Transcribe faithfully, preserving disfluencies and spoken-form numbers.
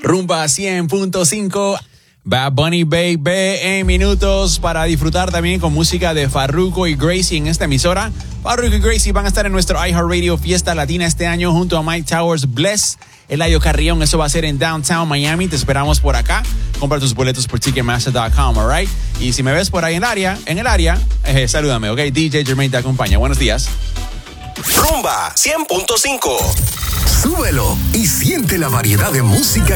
Rumba cien punto cinco. Bad Bunny Baby en minutos para disfrutar también con música de Farruko y Gracie en esta emisora. Farruko y Gracie van a estar en nuestro iHeartRadio Fiesta Latina este año junto a Mike Towers, Bless, Eladio Carrión. Eso va a ser en Downtown Miami. Te esperamos por acá. Compra tus boletos por ticketmaster punto com, alright. Y si me ves por ahí en el área, en el área, eh, salúdame, ok. D J Jermaine te acompaña. Buenos días. Rumba cien punto cinco. Súbelo y siente la variedad de música